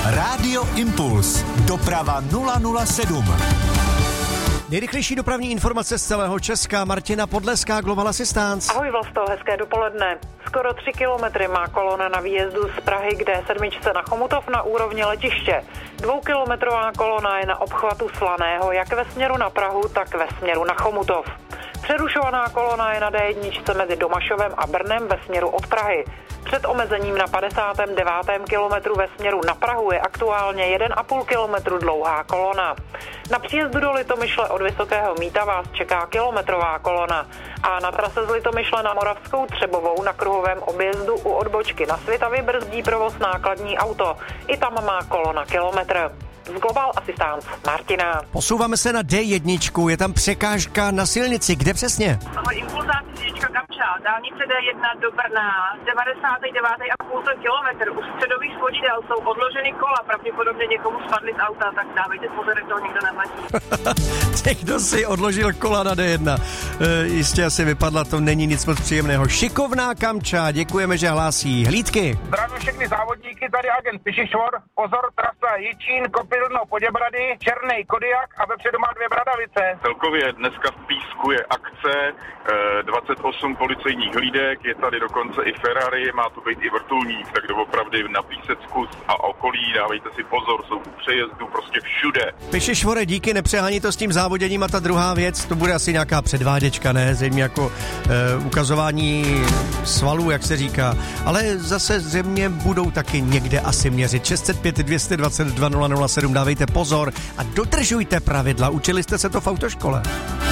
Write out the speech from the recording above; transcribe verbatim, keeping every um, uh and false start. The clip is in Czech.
Rádio Impuls. Doprava nula nula sedm. Nejrychlejší dopravní informace z celého Česka. Martina Podleská, Global Assistance. Ahoj Vlasto, hezké dopoledne. Skoro tři kilometry má kolona na výjezdu z Prahy k D sedm na Chomutov na úrovni letiště. Dvoukilometrová kolona je na obchvatu Slaného, jak ve směru na Prahu, tak ve směru na Chomutov. Přerušovaná kolona je na D jedna mezi Domašovem a Brnem ve směru od Prahy. Před omezením na padesátém devátém kilometru ve směru na Prahu je aktuálně jeden a půl kilometru dlouhá kolona. Na příjezdu do Litomyšle od Vysokého Mýta vás čeká kilometrová kolona a na trase z Litomyšle na Moravskou Třebovou na kruhovém objezdu u odbočky na Svitavy brzdí provoz nákladní auto. I tam má kolona kilometr. Z Global Assistance Martina. Posouváme se na D jedna, je tam překážka na silnici, kde přesně? Ahoj, impulzáci řidička Kapča, dálnice D jedna do Brna, devadesát devět a půl kilometr. U středových svodidel jsou odloženy kola, pravděpodobně někomu spadly z auta, tak dávejte pozor, jak to nikdo nemletí. Někdo si odložil kola na D jedna. E, jistě asi vypadla, to není nic moc příjemného. Šikovná Kamča, děkujeme, že hlásí. Hlídky. Zdravím všechny závodníky, tady agent Pišišvor. Pozor, trasa Jičín, Kopilno, Poděbrady, Černej Kodiak a vepředu má dvě bradavice. Celkově dneska v Písku je akce, dvacet osm policejních hlídek, je tady dokonce i Ferrari, má tu být i vrtulník, tak doopravdy na Písecku a okolí dávejte si pozor, jsou u přejezdu prostě všude. Pišišvore, díky, nepřehání to s tím závoděním a ta druhá věc, to bude asi nějaká předváděčka, ne? Zřejmě jako e, ukazování svalů, jak se říká, ale zase zřejmě budou taky někde asi měřit. šest set pět dvě dvacet dva nula nula sedm, dávejte pozor a dodržujte pravidla, učili jste se to v autoškole.